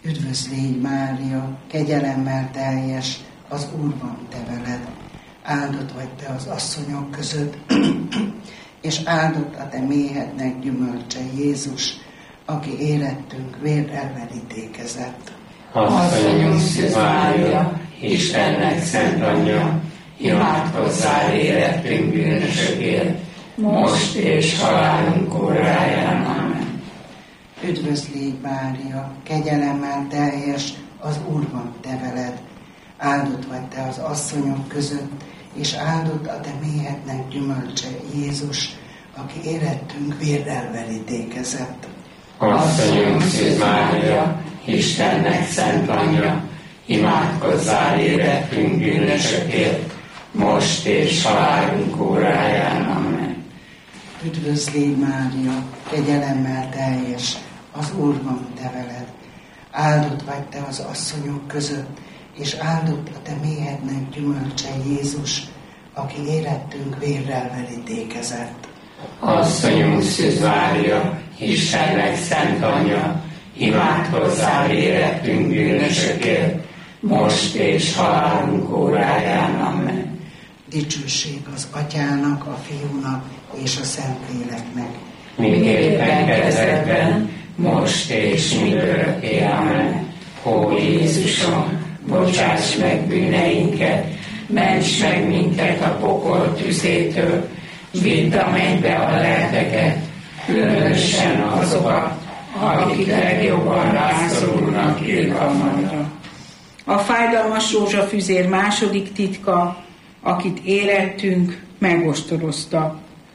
Üdvös légy, Mária, kegyelemmel teljes, az Úr van te veled. Áldott vagy te az asszonyok között, és áldott a te méhednek gyümölcse, Jézus, aki érettünk vérrel verítékezett. Asszonyunk Szűz Mária, Istennek szent anyja, imádkozzál érettünk bűnösökért, most és halálunk óráján. Amen. Üdvös légy, Mária, kegyelemmel teljes, az Úr van te veled. Áldott vagy te az asszonyok között, és áldott a te méhednek gyümölcse, Jézus, aki érettünk vérrel verítékezett. Asszonyunk Szűz Mária, Istennek szent anyja, imádkozzál érettünk bűnösökért, most és halálunk óráján. Amen. Üdvös légy, Mária, kegyelemmel teljes, az Úr van te veled. Áldott vagy te az asszonyok között, és áldott a te méhednek gyümölcse, Jézus, aki érettünk vérrel verítékezett. Asszonyunk Szűz Mária, Istennek szent anyja, imádkozzál érettünk bűnösökért, most és halálunk óráján. Amen. Dicsőség az Atyának, a Fiúnak és a Szentléleknek. Miképpen kezdetben, most és mindörökké. Amen. Ó Jézusom, bocsáss meg bűneinket, ments meg minket a pokol tüzétől, vidd a mennybe a lelkeket, különösen azokat, akik legjobban rászorulnak irgalmadra. A fájdalmas rózsafüzér második titka, akit érettünk, megostorozta.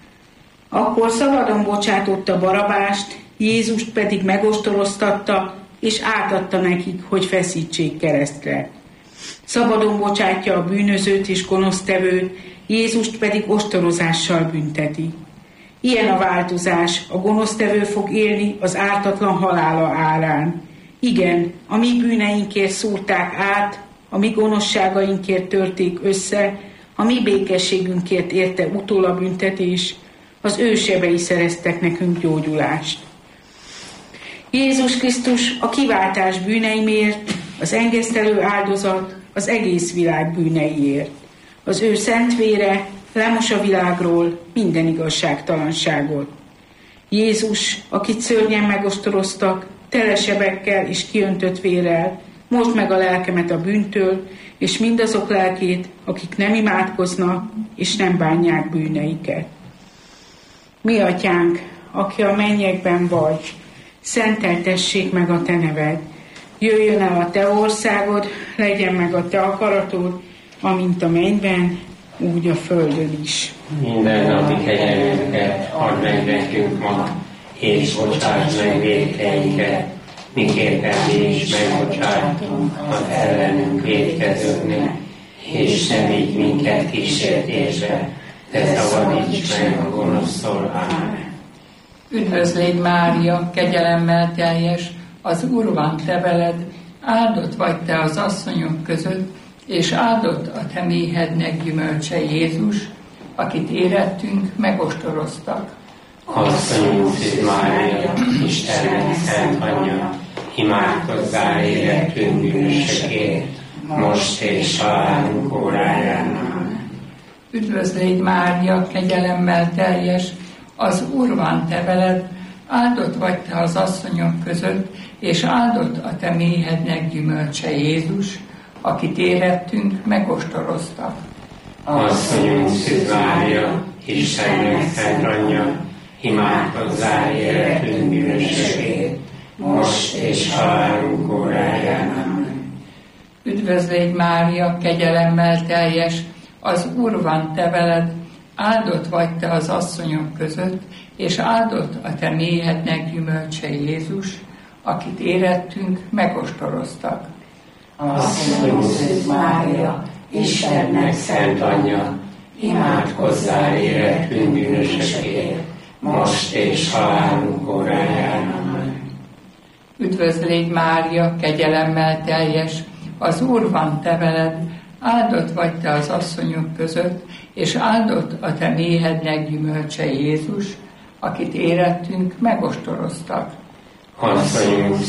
Akkor szabadon bocsátotta Barabást, Jézust pedig megostoroztatta, és átadta nekik, hogy feszítsék keresztre. Szabadon bocsátja a bűnözőt és gonosztevőt, Jézust pedig ostorozással bünteti. Ilyen a változás, a gonosztevő fog élni az ártatlan halála árán. Igen, a mi bűneinkért szúrták át, a mi gonoszságainkért törték össze, a mi békességünkért érte utól a büntetés, az ő sebei szereztek nekünk gyógyulást. Jézus Krisztus a kiváltás bűneimért, az engesztelő áldozat az egész világ bűneiért. Az ő szent vére lemos a világról minden igazságtalanságot. Jézus, akit szörnyen megostoroztak, tele sebekkel és kiöntött vérrel, most meg a lelkemet a bűntől, és mindazok lelkét, akik nem imádkoznak, és nem bánják bűneiket. Mi atyánk, aki a mennyekben vagy, szenteltessék meg a te neved. Jöjjön el a te országod, legyen meg a te akaratod, amint a mennyben, úgy a földön is. Minden napi kegyelmünket add meg nekünk ma, és bocsáss meg vétkeinket, miképpen mi is megbocsátunk az ellenünk vétkezőknek, és ne vigy minket kísértésbe, de szabadíts meg a gonosztól. Amen. Üdvös légy, Mária, kegyelemmel teljes, az Úr van te veled, áldott vagy te az asszonyok között, és áldott a te méhednek gyümölcse, Jézus, akit érettünk, megostoroztak. Asszonyunk Szűz Mária, Istennek szent anyja, imádkozzál érettünk bűnösökért, most és halálunk óráján. Amen. Üdvös légy, Mária, kegyelemmel teljes, az Úr van te veled, áldott vagy te az asszonyok között, és áldott a te méhednek gyümölcse, Jézus, akit érettünk, megostoroztak. Asszonyunk Szűz Mária, Istennek szent anyja, imádkozzál érettünk bűnösökért, most és halálunk óráján. Amen. Üdvös légy, Mária, kegyelemmel teljes, az Úr van te veled, áldott vagy te az asszonyok között, és áldott a te méhednek gyümölcse, Jézus, akit érettünk, megostoroztak. Asszonyunk Szűz Mária, Istennek szent anyja, imádkozzál érettünk bűnösökért, most és halálunk óráján. Amen. Üdvös légy, Mária, kegyelemmel teljes, az Úr van te veled, áldott vagy te az asszonyok között, és áldott a te méhednek gyümölcse, Jézus, akit érettünk, megostoroztak. Asszonyunk